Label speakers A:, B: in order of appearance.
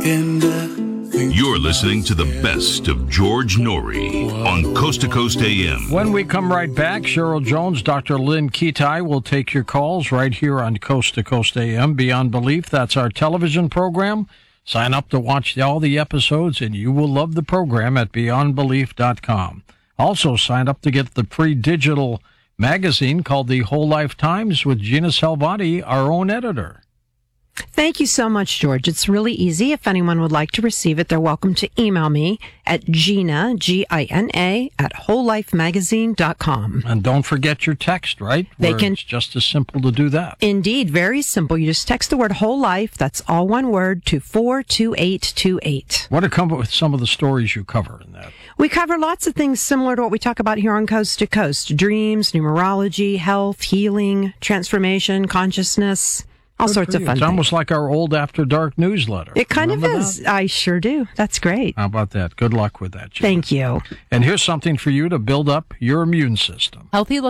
A: You're listening to the best of George Norrie on Coast to Coast AM.
B: When we come right back, Cheryl Jones, Dr. Lynn Kitai will take your calls right here on Coast to Coast AM. Beyond Belief, that's our television program. Sign up to watch all the episodes, and you will love the program at beyondbelief.com. Also, sign up to get the free digital magazine called The Whole Life Times with Gina Salvati, our own editor.
C: Thank you so much, George. It's really easy. If anyone would like to receive it, they're welcome to email me at Gina, Gina, at wholelifemagazine.com.
B: And don't forget your text, right? It's just as simple to do that.
C: Indeed, very simple. You just text the word whole life, that's all one word, to 42828.
B: What are some of the stories you cover in that?
C: We cover lots of things similar to what we talk about here on Coast to Coast. Dreams, numerology, health, healing, transformation, consciousness. All sorts of fun things.
B: It's almost like our old After Dark newsletter.
C: It kind of is. I sure do. That's great.
B: How about that? Good luck with that, Gina.
C: Thank you.
B: And here's something for you to build up your immune system.
D: Healthy